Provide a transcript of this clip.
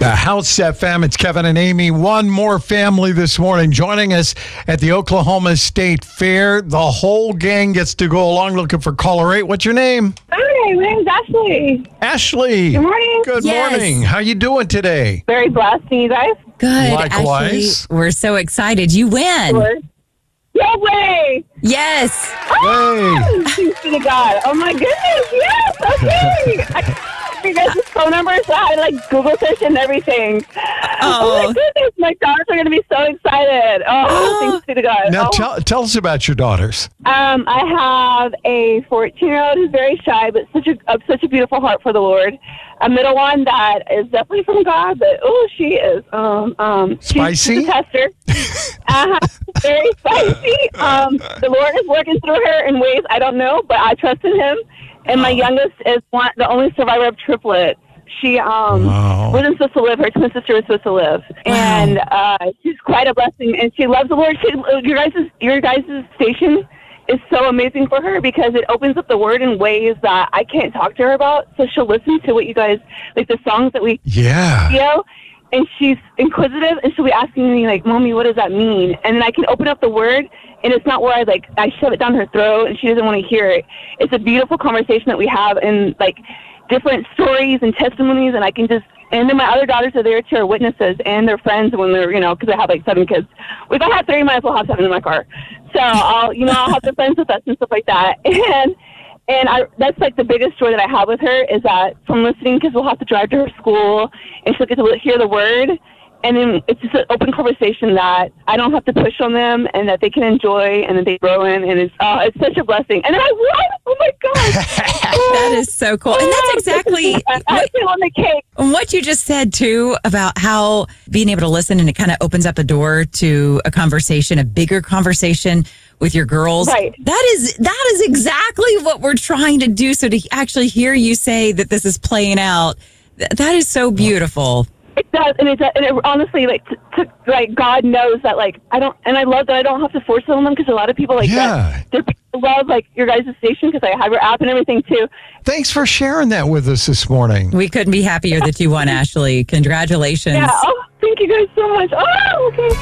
House FM. It's Kevin and Amy. One more family this morning joining us at the Oklahoma State Fair. The whole gang gets to go along looking for caller 8. What's your name? Hi, my name's Ashley. Ashley. Good morning. Good morning. How you doing today? Very blessed. And you guys? Good. Likewise. Ashley, we're so excited. You win. No way. Yes. Oh, thanks be to God. Oh, my goodness. Yes. Okay. I got you guys' phone numbers. I like Google search and everything. Oh, my goodness. My daughters are going to be so excited. Oh, thanks be to God. Now tell us about your daughters. I have a 14-year-old who's very shy, but such a beautiful heart for the Lord. A middle one that is definitely from God, but she is Spicy? She's a tester. Very spicy. The Lord is working through her in ways I don't know, but I trust in Him. And my youngest is the only survivor of triplets. She wasn't supposed to live. Her twin sister was supposed to live, and she's quite a blessing. And she loves the Lord. Your guys' station is so amazing for her because it opens up the Word in ways that I can't talk to her about. So she'll listen to what you guys like, the songs that we and she's inquisitive, and she'll be asking me like, "Mommy, what does that mean?" And then I can open up the Word, and it's not where I shove it down her throat, and she doesn't want to hear it. It's a beautiful conversation that we have, and like different stories and testimonies, and I can just. And then my other daughters are there too, are witnesses, and their friends when they're, because I have like 7 kids. If I have 3, might as well have 7 in my car. So I'll have their friends with us and stuff like that. And that's like the biggest joy that I have with her is that from listening, because we'll have to drive to her school, and she'll get to hear the Word. And then it's just an open conversation that I don't have to push on them, and that they can enjoy, and that they grow in, and it's such a blessing. And then I won! Oh my God! That is so cool. And that's exactly on the cake. What you just said too about how being able to listen and it kind of opens up a door to a conversation, a bigger conversation with your girls. Right. That is exactly what we're trying to do. So to actually hear you say that this is playing out, that is so beautiful. It does, and it honestly, like God knows that, like I love that I don't have to force it on them, because a lot of people that love like your guys' station, because I have your app and everything too. Thanks for sharing that with us this morning. We couldn't be happier that you won, Ashley. Congratulations. Yeah. Oh, thank you guys so much. Oh, okay.